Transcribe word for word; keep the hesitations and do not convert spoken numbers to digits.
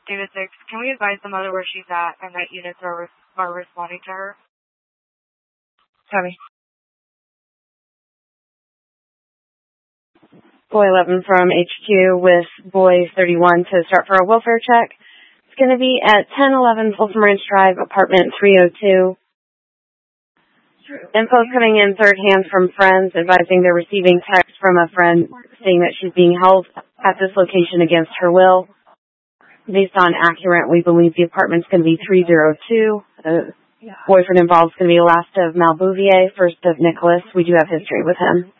David six. Can we advise the mother where she's at and that units are, res- are responding to her? Copy. Boy eleven from H Q with Boy thirty-one to start for a welfare check. It's going to be at ten eleven Folsom Ranch Drive, apartment three oh two. Info's coming in third hand from friends advising they're receiving text from a friend saying that she's being held at this location against her will. Based on Accurate, we believe the apartment's going to be three oh two. The boyfriend involved is going to be last of Malbouvier, first of Nicholas. We do have history with him.